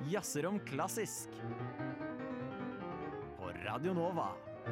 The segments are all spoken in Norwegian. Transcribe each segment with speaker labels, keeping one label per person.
Speaker 1: Jazzer om klassisk på Radio Nova.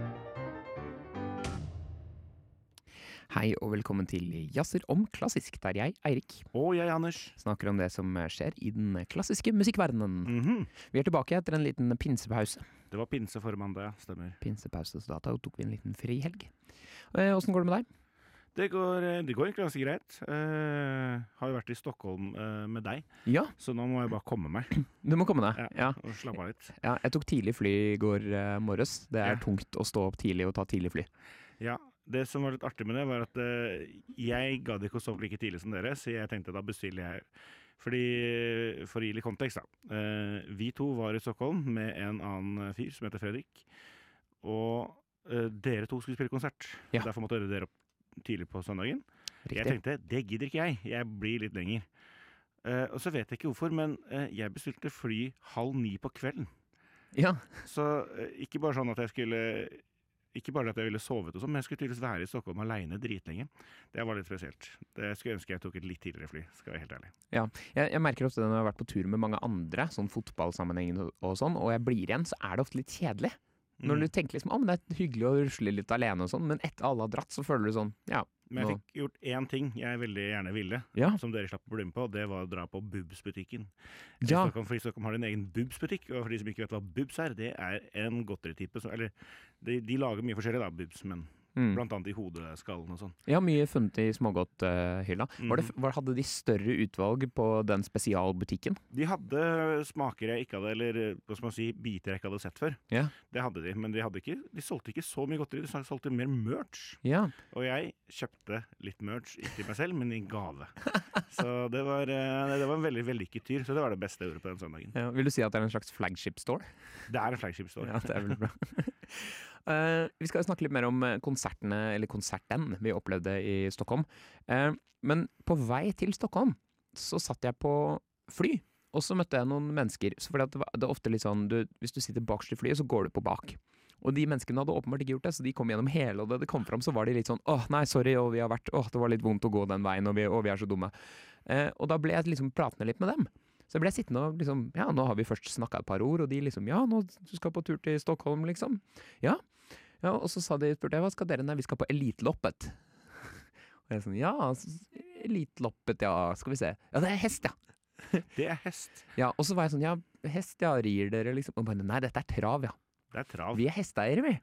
Speaker 2: Hei og velkommen til Jazzer om klassisk, der jeg, Eirik,
Speaker 3: Og jeg, Anders.
Speaker 2: snakker om det som skjer i den klassiske musikkverdenen. Vi er tilbake etter en liten pinsepause.
Speaker 3: Det var pinse for mandag, ja. Stemmer.
Speaker 2: Pinsepause, så da tok vi en liten frihelg. Hvordan går det med deg?
Speaker 3: Det går egentlig ganske greit. Har jo vært i Stockholm med deg,
Speaker 2: Ja,
Speaker 3: så nå må jeg bare komme meg.
Speaker 2: du må komme deg. Ja.
Speaker 3: Og slappe av litt.
Speaker 2: Ja, jeg tok tidlig fly i går morges. Det er
Speaker 3: Ja.
Speaker 2: tungt å stå opp tidlig og ta tidlig fly.
Speaker 3: Ja, det som var litt artig med det, var at jeg gadd ikke å stå opp like tidlig som dere, så jeg tenkte da bestiller jeg. Fordi, for å gi litt kontekst da, vi to var i Stockholm med en annen fyr som heter Fredrik, og dere to skulle spille konsert.
Speaker 2: Ja.
Speaker 3: Derfor måtte dere opp tidlig på søndagen. Jeg
Speaker 2: Riktig.
Speaker 3: tenkte, det gidder ikke jeg blir litt lenger. Og så vet jeg ikke hvorfor, men jeg bestilte fly 8:30 på kvelden.
Speaker 2: Ja,
Speaker 3: Så ikke bare sånn at jeg skulle, ikke bare at jeg ville sovet og sånn, men jeg skulle tydeligvis være i Stockholm alene dritlenge. Det var litt spesielt. Det skulle jeg ønske jeg tok et litt tidligere fly, skal jeg være helt ærlig.
Speaker 2: ja. Jeg merker ofte når jeg har vært på tur med mange andre, sånn fotballsammenheng og sånn, og jeg blir igjen, så er det ofte litt kjedelig. Når du tenker liksom, men det er hyggelig å rusle litt alene og sånn, men etter alle har dratt, så føler du sånn, ja.
Speaker 3: Men jeg fikk gjort én ting jeg veldig gjerne ville,
Speaker 2: Ja.
Speaker 3: som dere slapp å bli med på, det var å dra på Bubs-butikken.
Speaker 2: Ja.
Speaker 3: For Stockholm har en egen Bubs-butikk, og for de som ikke vet hva Bubs er, det er en godteritype, eller de lager mye forskjellig da, Bubs, men blant annet i hodeskallen og sånn.
Speaker 2: Ja, mye funnet i smågodthylla. Hadde de større utvalg på den spesialbutikken?
Speaker 3: De hadde smaker jeg ikke hadde, eller hva skal man si, biter jeg ikke hadde sett før.
Speaker 2: Ja.
Speaker 3: Det hadde de, men de solgte ikke så mye godteri, de solgte mer merch.
Speaker 2: Ja.
Speaker 3: Og jeg kjøpte litt merch, ikke til meg selv, men i gave. Så det var en veldig vellykket tur, så det var det beste jeg gjorde på den søndagen.
Speaker 2: Ja. Vil du si at det er en slags flagship store?
Speaker 3: Det er en flagship store.
Speaker 2: Ja, det er veldig bra. Vi skal snakke litt mer om konsertene, eller konserten vi opplevde i Stockholm. Men på vei til Stockholm så satt jeg på fly, og så møtte jeg noen mennesker. Så fordi at det er ofte litt sånn, hvis du sitter bakerst i flyet, så går du på bak. Og de menneskene hadde åpenbart ikke gjort det, så de kom gjennom hele, og da det kom fram, så var de litt sånn, nei, sorry, og det var litt vondt å gå den veien, og vi er så dumme. Og da ble jeg liksom pratende litt med dem. Så ble jeg sittende og liksom, ja, nå har vi først snakket et par ord, og de liksom, ja, nå du skal på tur til Stockholm, liksom. Ja, og så spurte jeg, hva skal dere? Nei, vi skal på Elitloppet. Og jeg sånn, ja, Elitloppet, ja, skal vi se. Ja, det er hest, ja.
Speaker 3: Det er hest.
Speaker 2: Ja, og så var jeg sånn, ja, hest, ja, rir dere, liksom. Og bare, nei, dette er trav, ja.
Speaker 3: Det er trav.
Speaker 2: Vi er hesteeiere, vi.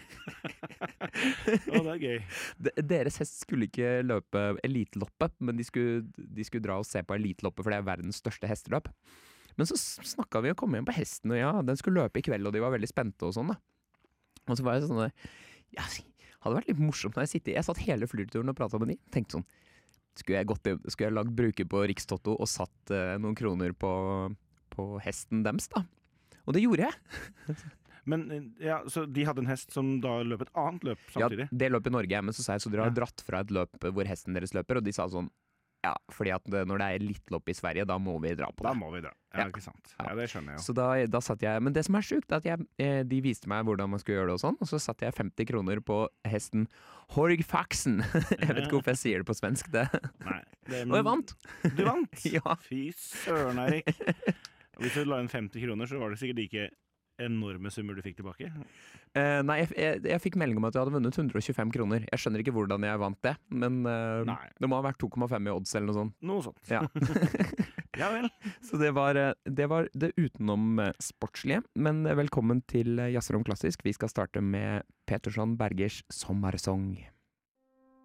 Speaker 3: Å, det er gøy.
Speaker 2: Deres hest skulle ikke løpe Elitloppet, men de skulle dra og se på Elitloppet, for det er verdens største hesteløp. Men så snakket vi og kom hjem på hesten, og ja, den skulle løpe i kveld, og de var veldig spente og sånn da. Og så var jeg sånn der, ja, hadde vært litt morsomt når jeg satt hele flyturen og pratet med de, tenkte sånn, skulle jeg lagt bruker på Rikstotto og satt noen kroner på hesten dems da? Og det gjorde jeg.
Speaker 3: Men ja, så de hadde en hest som da løp et annet løp samtidig?
Speaker 2: Ja, det løp i Norge, men så sa jeg, så dere har dratt fra et løp hvor hesten deres løper, og de sa sånn, ja, fordi at når det er litt lopp i Sverige, da må vi dra på det.
Speaker 3: Da må vi dra. Ja, ikke sant. Ja, det skjønner jeg jo.
Speaker 2: Så da satt jeg, men det som er sjukt, er at de viste meg hvordan man skulle gjøre det og sånn, og så satt jeg 50 kroner på hesten Horgfaxen. Jeg vet ikke hvorfor jeg sier det på svensk, det.
Speaker 3: Nei.
Speaker 2: Og jeg vant!
Speaker 3: Du vant?
Speaker 2: Ja.
Speaker 3: Fy søren, Erik. Hvis du la inn 50 kroner, så var det sikkert ikke enorme summer du fikk tilbake.
Speaker 2: Nei, jeg fikk melding om at jeg hadde vunnet 125 kroner. Jeg skjønner ikke hvordan jeg vant det, men det må ha vært 2,5 i odds eller noe sånt.
Speaker 3: Noe sånt.
Speaker 2: Ja.
Speaker 3: Ja vel.
Speaker 2: Så det var det utenom sportslige, men velkommen til Jazzer om klassisk. Vi skal starte med Petersson Bergers sommersong.